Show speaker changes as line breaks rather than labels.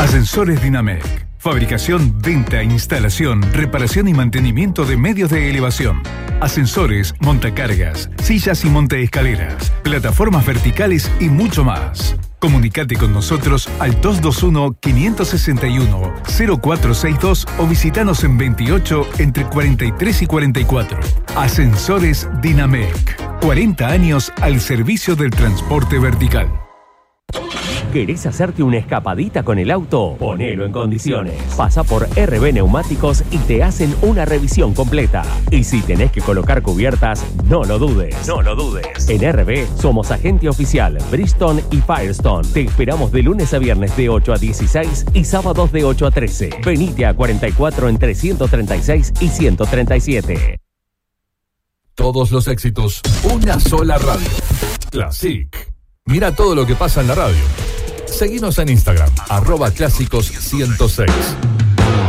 Ascensores Dinamec. Fabricación, venta, instalación, reparación y mantenimiento de medios de elevación. Ascensores, montacargas, sillas y montaescaleras, plataformas verticales y mucho más. Comunicate con nosotros al 221-561-0462 o visitanos en 28 entre 43 y 44. Ascensores Dinamec. 40 años al servicio del transporte vertical.
¿Querés hacerte una escapadita con el auto? Ponelo en condiciones. Pasa por RB Neumáticos y te hacen una revisión completa. Y si tenés que colocar cubiertas, no lo dudes. No lo dudes. En RB somos agente oficial Bridgestone y Firestone. Te esperamos de lunes a viernes de 8 a 16 y sábados de 8 a 13. Venite a 44 entre 136 y 137.
Todos los éxitos, una sola radio. Classic. Mira todo lo que pasa en la radio. Seguinos en Instagram, @clásicos106.